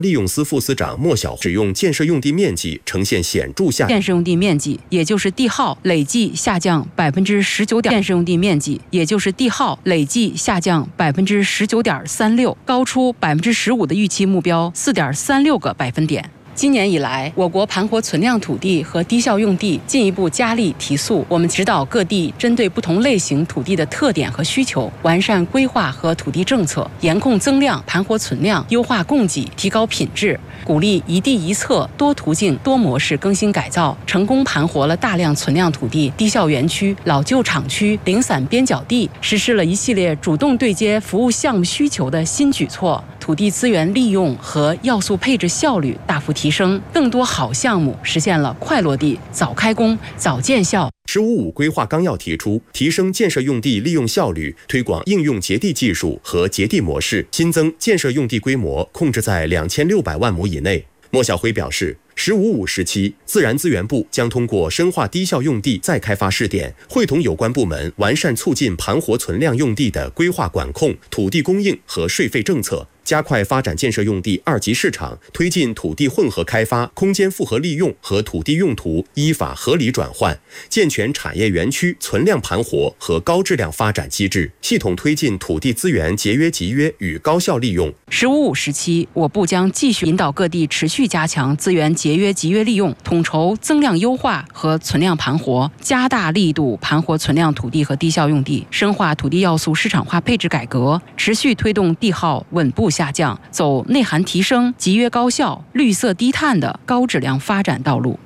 利用司副司长莫小使用建设用地面积呈现显著下降， 建设用地面积也就是地号累计下降19%，建设用地面积也就是地号累计下降19.36%，高出15%的预期目标4.36个百分点。今年以来，我国盘活存量土地和低效用地进一步加力提速。我们指导各地针对不同类型土地的特点和需求，完善规划和土地政策，严控增量、盘活存量，优化供给，提高品质，鼓励一地一策、多途径、多模式更新改造，成功盘活了大量存量土地、低效园区、老旧厂区、零散边角地，实施了一系列主动对接服务项目需求的新举措。土地资源利用和要素配置效率大幅提升，更多好项目实现了快落地、早开工、早见效。 “15+5”规划纲要提出，提升建设用地利用效率，推广应用节地技术和节地模式，新增建设用地规模控制在2600万亩以内。莫小辉表示，“15+5”时期，自然资源部将通过深化低效用地再开发试点，会同有关部门完善促进盘活存量用地的规划管控、土地供应和税费政策，加快发展建设用地二级市场，推进土地混合开发、空间复合利用和土地用途依法合理转换，健全产业园区存量盘活和高质量发展机制，系统推进土地资源节约集约与高效利用。 “15+5”时期，我部将继续引导各地持续加强资源节约集约利用，统筹增量优化和存量盘活，加大力度盘活存量土地和低效用地，深化土地要素市场化配置改革，持续推动地号稳步下降，走内涵提升、集约高效、绿色低碳的高质量发展道路。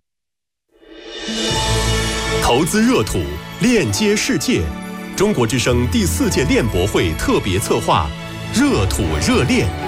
投资热土，链接世界。中国之声第4届链博会特别策划，热土热链。